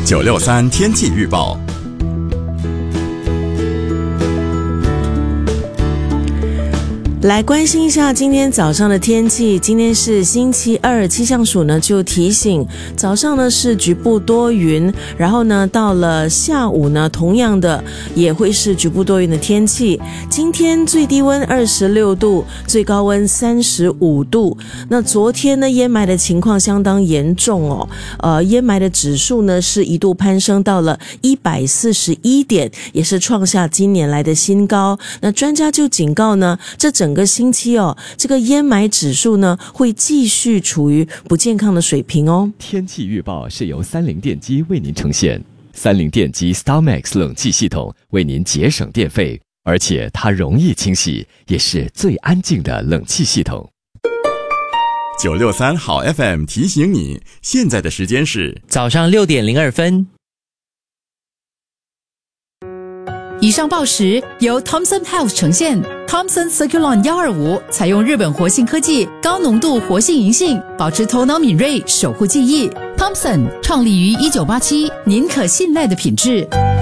963天气预报。 来关心一下今天早上的天气。今天是星期二，气象署呢就提醒，早上呢是局部多云，然后呢到了下午呢，同样的也会是局部多云的天气。今天最低温26度，最高温35度。那昨天呢烟霾的情况相当严重哦，烟霾的指数呢是一度攀升到了141点，也是创下今年来的新高。那专家就警告呢，这整个星期这个烟霾指数呢会继续处于不健康的水平哦。 天气预报是由30电机为您呈现，30电机 StarMax 冷气系统为您节省电费，而且它容易清洗，也是最安静的冷气系统。 963好 FM 提醒你，现在的时间是早上6点02分。 以上报时由 Thomson Health 呈现。 Thomson Circulon 125采用日本活性科技，高浓度活性银杏，保持头脑敏锐，守护记忆。Thomson 创立于1987，您可信赖的品质。